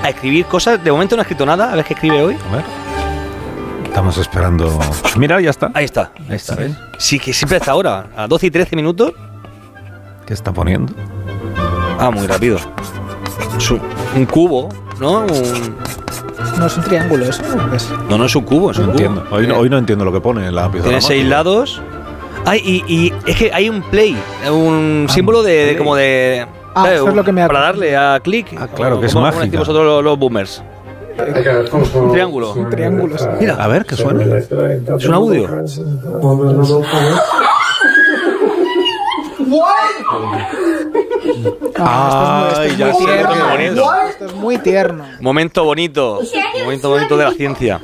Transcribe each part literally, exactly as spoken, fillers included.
a escribir cosas. De momento no ha escrito nada, a ver qué escribe hoy. A ver. Estamos esperando. Mira, ya está. Ahí está, ahí está. ¿Ves? Sí, que siempre hasta ahora, a doce y trece minutos. ¿Qué está poniendo? Ah, muy rápido. Es un, un cubo, ¿no? Un... No es un triángulo, eso es. No, no es un cubo, es no un entiendo. cubo. Hoy no, hoy no entiendo lo que pone en la pizarra. Tiene seis lados. Ay, y, y es que hay un play, un ah, símbolo de, de como de. Ah, ¿sabes? eso es lo que me ha... Para darle a clic. Ah, claro, que es como, mágica. Como decimos vosotros los, los boomers. Un triángulo. Un triángulo, sí. Mira, a ver, ¿qué suena? Es un audio. Ah, esto es muy, ya esto es muy sé, tierno. qué bonito. Esto es muy tierno. Momento bonito. Momento bonito de la ciencia.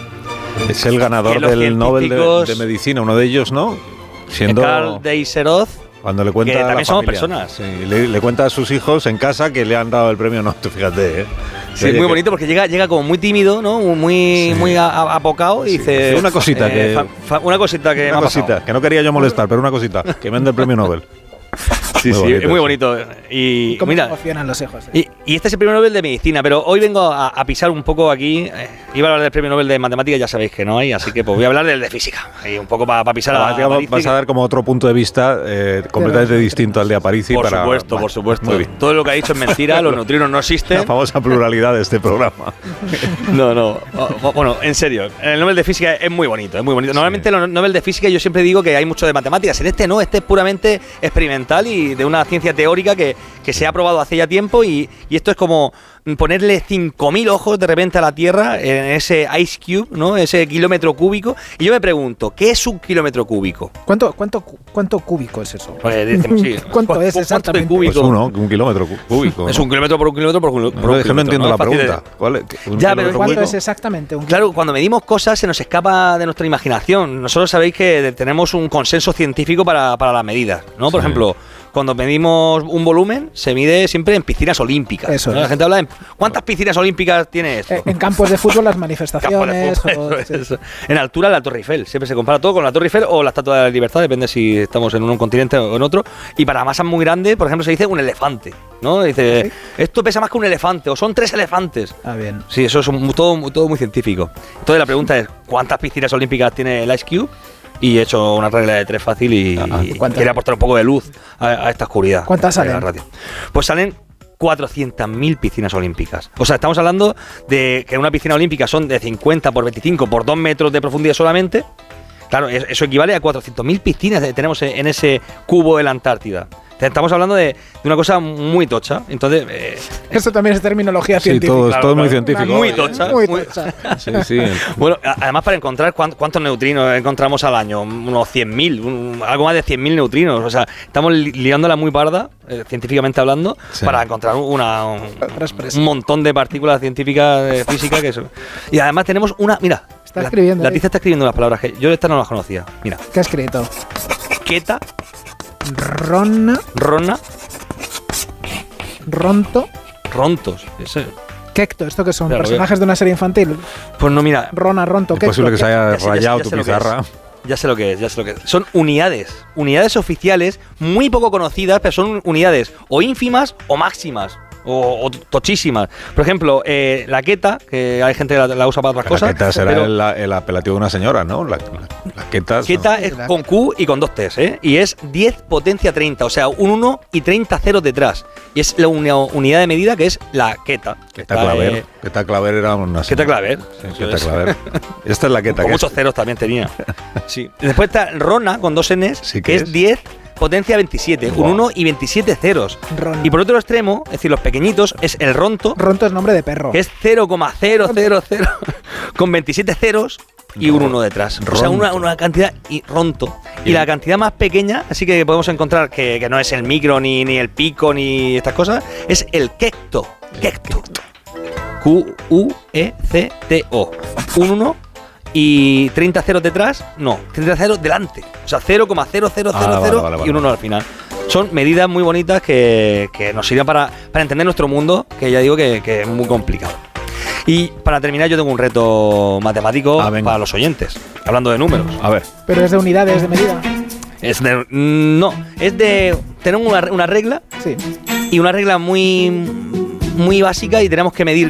Es el ganador del Nobel de, de Medicina, uno de ellos, ¿no? Siendo Carl Deiseroth. Cuando le cuenta que a también la somos familia, personas. Sí, le, le cuenta a sus hijos en casa que le han dado el premio. No, tú fíjate, ¿eh? Sí, es muy que... bonito porque llega, llega como muy tímido, ¿no? Muy, sí. muy apocado y sí. dice... Una cosita eh, que... Fa, fa, una cosita que Una me ha cosita, pasado. que no quería yo molestar, pero una cosita, que me den el premio Nobel. Sí, muy sí, bonito, es muy bonito. Y, ¿Y cómo mira, se emocionan los hijos? ¿eh? Y, y este es el premio Nobel de Medicina, pero hoy vengo a, a pisar un poco aquí. Eh, iba a hablar del premio Nobel de Matemáticas, ya sabéis que no hay, así que pues voy a hablar del de Física. Y un poco para pa pisar no, a, a Vas Parisi. A dar como otro punto de vista eh, completamente distinto al de Aparici. Por para, supuesto, vale, por supuesto. Todo lo que ha dicho es mentira, los neutrinos no existen. La famosa pluralidad de este programa. No, no. Bueno, en serio, el Nobel de Física es muy bonito, es muy bonito. Normalmente sí. Los Nobel de Física yo siempre digo que hay mucho de matemáticas. En este no, este es puramente experimental y de una ciencia teórica que, que se ha probado hace ya tiempo y, y esto es como ponerle cinco mil ojos de repente a la Tierra en ese ice cube, ¿no? Ese kilómetro cúbico. Y yo me pregunto, ¿qué es un kilómetro cúbico? ¿Cuánto, cuánto, cuánto cúbico es eso? Pues, decimos, sí. ¿Cuánto es exactamente? Pues uno, un kilómetro cúbico. Es un kilómetro por un kilómetro por un, por no, un es que no entiendo ¿no? la pregunta. ¿Cuál es? Ya, pero ¿cuánto cúbico? Es exactamente un Claro, cuando medimos cosas se nos escapa de nuestra imaginación. Nosotros sabéis que tenemos un consenso científico para, para las medidas, ¿no? Por sí. ejemplo, cuando medimos un volumen, se mide siempre en piscinas olímpicas. Eso ¿no? es. La gente habla de ¿cuántas piscinas olímpicas tiene esto? En campos de fútbol las manifestaciones. Fútbol, o, eso, eso. En altura la Torre Eiffel. Siempre se compara todo con la Torre Eiffel o la Estatua de la Libertad, depende si estamos en un continente o en otro. Y para masas muy grandes, por ejemplo, se dice un elefante, ¿no? Dice, ¿sí? Esto pesa más que un elefante o son tres elefantes. Ah, bien. Sí, eso es un, todo, todo muy científico. Entonces la pregunta es, ¿cuántas piscinas olímpicas tiene el Ice Cube? Y he hecho una regla de tres fácil y, y quiere aportar un poco de luz a, a esta oscuridad. ¿Cuántas salen? Pues salen cuatrocientas mil piscinas olímpicas. O sea, estamos hablando de que una piscina olímpica son de cincuenta por veinticinco por dos metros de profundidad solamente. Claro, eso equivale a cuatrocientas mil piscinas que tenemos en ese cubo de la Antártida. Estamos hablando de, de una cosa muy tocha. Entonces, eh, esto también es terminología sí, científica. Todo, claro, todo claro, muy científico. Muy tocha. Muy muy tocha. Sí, sí. Bueno, además para encontrar cuántos, cuántos neutrinos encontramos al año, unos cien mil, un, algo más de cien mil neutrinos. O sea, estamos li liándola muy parda, eh, científicamente hablando, sí. para encontrar una, un, un montón de partículas científicas de física que eso. Y además tenemos una, mira, está la, escribiendo. La tiza está escribiendo unas palabras que yo estas no las conocía. Mira. ¿Qué ha escrito? Queta. Ronna. Ronna. Ronto. Rontos. Ese. Kekto, ¿esto qué son? Claro, ¿Personajes de una serie infantil? Pues no, mira. Rona, Ronto, Kekto. Es posible que se haya rayado tu pizarra. Ya sé lo que es, ya sé lo que es. Son unidades, unidades oficiales muy poco conocidas, pero son unidades o ínfimas o máximas. O, o tochísimas. Por ejemplo, eh, la queta, que hay gente que la, la usa para otras la cosas. La queta será el, el apelativo de una señora, ¿no? La, la, la queta. Queta es con Q y con dos T's, ¿eh? Y es diez potencia treinta, o sea, un uno y treinta ceros detrás. Y es la uni unidad de medida que es la queta. Queta claver. Eh, queta claver era una. Queta claver. Sí, queta claver. Esta es la queta. Con que muchos es. ceros también tenía. Sí. Después está Rona con dos N's, sí, que es, es diez. Potencia veintisiete, wow. Un uno y veintisiete ceros. Ron. Y por otro extremo, es decir, los pequeñitos, es el ronto. Ronto es nombre de perro. Que es cero coma cero cero cero con veintisiete ceros y un uno detrás. Ronto. O sea, una, una cantidad y ronto. Y, y la cantidad más pequeña, así que podemos encontrar que, que no es el micro, ni, ni el pico, ni estas cosas, es el quecto. Quecto. Q U E C T O. Un uno y treinta ceros detrás, no, treinta ceros delante. O sea, cero coma cero cero cero cero ah, vale, vale, y un uno al final. Son medidas muy bonitas que, que nos sirven para, para entender nuestro mundo, que ya digo que, que es muy complicado. Y para terminar, yo tengo un reto matemático ah, para los oyentes, hablando de números. A ver. Pero es de unidades de medida. Es de, no, es de tener una, una regla. Sí. Y una regla muy, muy básica y tenemos que medir